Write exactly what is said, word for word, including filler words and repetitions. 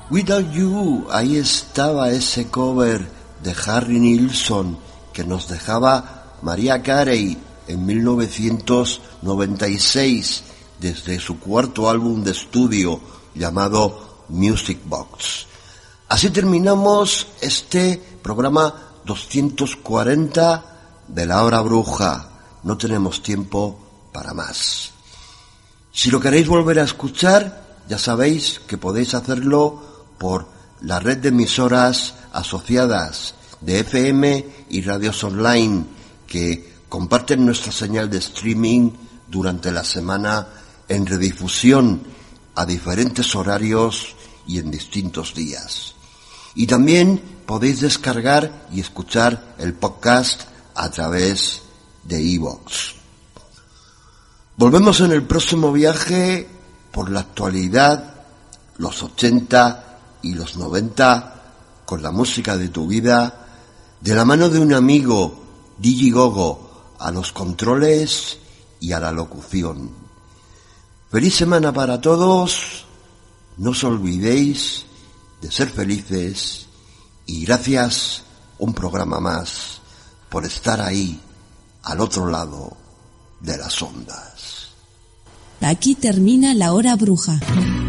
Without You, ahí estaba ese cover de Harry Nilsson que nos dejaba Mariah Carey en mil novecientos noventa y seis desde su cuarto álbum de estudio llamado Music Box. Así terminamos este programa doscientos cuarenta de La Hora Bruja. No tenemos tiempo para más. Si lo queréis volver a escuchar, ya sabéis que podéis hacerlo por la red de emisoras asociadas de F M y radios online que comparten nuestra señal de streaming durante la semana en redifusión a diferentes horarios y en distintos días. Y también podéis descargar y escuchar el podcast a través de iVoox. Volvemos en el próximo viaje por la actualidad, los ochenta y los noventa, con la música de tu vida, de la mano de un amigo, Digigogo, a los controles y a la locución. Feliz semana para todos, no os olvidéis de ser felices y gracias un programa más por estar ahí, al otro lado de las ondas. Aquí termina La Hora Bruja.